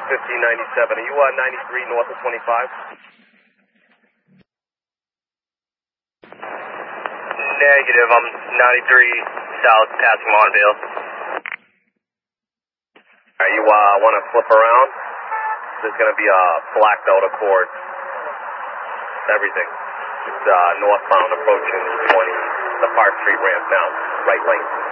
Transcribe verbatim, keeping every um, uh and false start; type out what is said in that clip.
fifteen ninety-seven. Are you uh, ninety-three north of twenty-five? Negative, I'm ninety-three south, passing Monvale. Alright, you uh, want to flip around? There's going to be a blacked out Accord. Everything. It's uh, northbound approaching twenty, the Park Street ramp now, right lane.